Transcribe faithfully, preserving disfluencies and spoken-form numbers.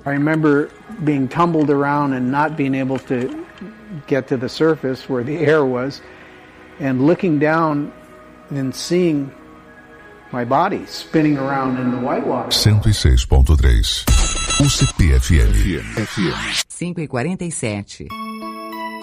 I remember being tumbled around and not being able to get to the surface where the air was, and looking down and seeing my body spinning around in the whitewater. cento e seis ponto três U C P F M. cinco e quarenta e sete.